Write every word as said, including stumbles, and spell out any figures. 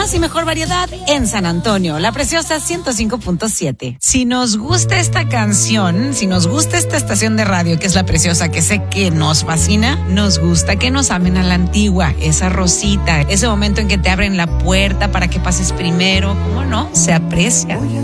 Más y mejor variedad en San Antonio, La Preciosa ciento cinco punto siete. Si nos gusta esta canción, si nos gusta esta estación de radio que es La Preciosa, que sé que nos fascina, nos gusta que nos amen a la antigua, esa rosita, ese momento en que te abren la puerta para que pases primero, ¿cómo no? Se aprecia.